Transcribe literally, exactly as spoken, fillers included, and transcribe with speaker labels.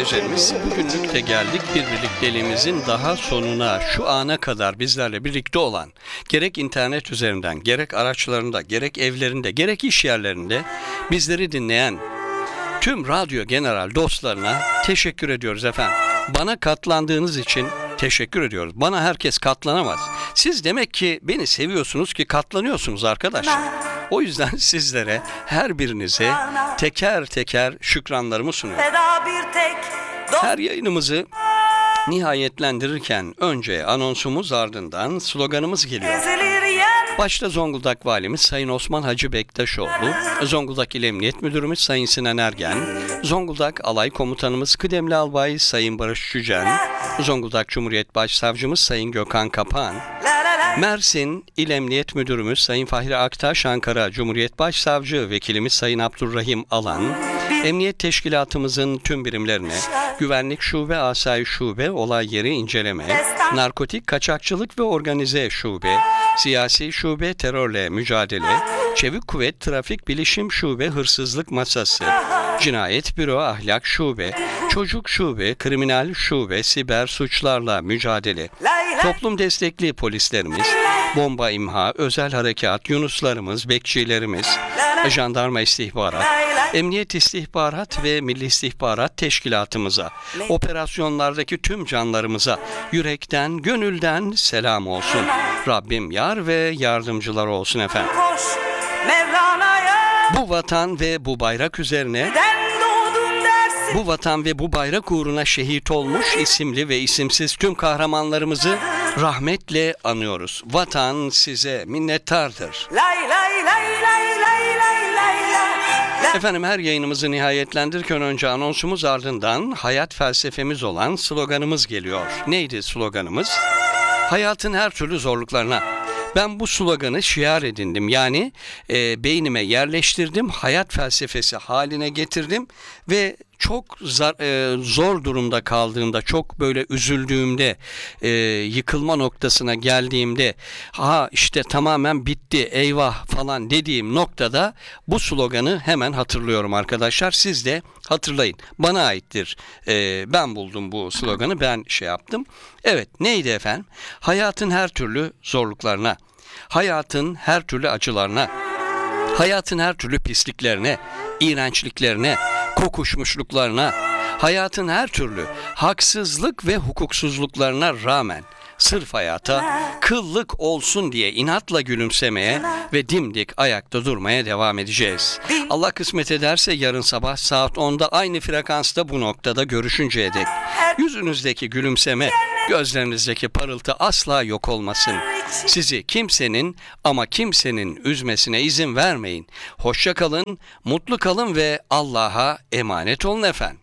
Speaker 1: dinleyicilerimiz, bugünlük de geldik bir birlikteliğimizin daha sonuna. Şu ana kadar bizlerle birlikte olan, gerek internet üzerinden, gerek araçlarında, gerek evlerinde, gerek iş yerlerinde bizleri dinleyen tüm Radyo General dostlarına teşekkür ediyoruz efendim. Bana katlandığınız için teşekkür ediyoruz. Bana herkes katlanamaz. Siz demek ki beni seviyorsunuz ki katlanıyorsunuz arkadaşlar. O yüzden sizlere, her birinize teker teker şükranlarımı sunuyorum. Her yayınımızı nihayetlendirirken önce anonsumuz, ardından sloganımız geliyor. Başta Zonguldak Valimiz Sayın Osman Hacı Bektaşoğlu, Zonguldak İl Emniyet Müdürümüz Sayın Sinan Ergen, Zonguldak Alay Komutanımız Kıdemli Albay Sayın Barış Cücen, Zonguldak Cumhuriyet Başsavcımız Sayın Gökhan Kapan, Mersin İl Emniyet Müdürümüz Sayın Fahri Aktaş, Ankara Cumhuriyet Başsavcı Vekilimiz Sayın Abdurrahim Alan, Emniyet Teşkilatımızın tüm birimlerine, Güvenlik Şube, Asayiş Şube, Olay Yeri İnceleme, Narkotik Kaçakçılık ve Organize Şube, Siyasi Şube, Terörle Mücadele, Çevik Kuvvet, Trafik Bilişim Şube, Hırsızlık Masası, Cinayet Büro, Ahlak Şube, Çocuk Şube, Kriminal Şube, Siber Suçlarla Mücadele, Toplum Destekli Polislerimiz, Bomba İmha, Özel Harekat, Yunuslarımız, Bekçilerimiz, Jandarma İstihbarat, Emniyet İstihbarat ve Milli İstihbarat Teşkilatımıza, operasyonlardaki tüm canlarımıza yürekten, gönülden selam olsun. Rabbim yar ve yardımcılar olsun efendim. Bu vatan ve bu bayrak üzerine, bu vatan ve bu bayrak uğruna şehit olmuş isimli ve isimsiz tüm kahramanlarımızı rahmetle anıyoruz. Vatan size minnettardır. Efendim, her yayınımızı nihayetlendirirken önce anonsumuz, ardından hayat felsefemiz olan sloganımız geliyor. Neydi sloganımız? Hayatın her türlü zorluklarına. Ben bu sloganı şiar edindim. Yani e, beynime yerleştirdim, hayat felsefesi haline getirdim ve çok zar, e, zor durumda kaldığımda, çok böyle üzüldüğümde, e, yıkılma noktasına geldiğimde, ha işte tamamen bitti, eyvah falan dediğim noktada bu sloganı hemen hatırlıyorum arkadaşlar. Siz de hatırlayın. Bana aittir. E, ben buldum bu sloganı, ben şey yaptım. Evet, neydi efendim? Hayatın her türlü zorluklarına, hayatın her türlü acılarına, hayatın her türlü pisliklerine, iğrençliklerine, kokuşmuşluklarına, hayatın her türlü haksızlık ve hukuksuzluklarına rağmen sırf hayata kıllık olsun diye inatla gülümsemeye ve dimdik ayakta durmaya devam edeceğiz. Allah kısmet ederse yarın sabah saat onda aynı frekansta bu noktada görüşünceye dek yüzünüzdeki gülümseme, gözlerinizdeki parıltı asla yok olmasın. Sizi kimsenin ama kimsenin üzmesine izin vermeyin. Hoşça kalın, mutlu kalın ve Allah'a emanet olun efendim.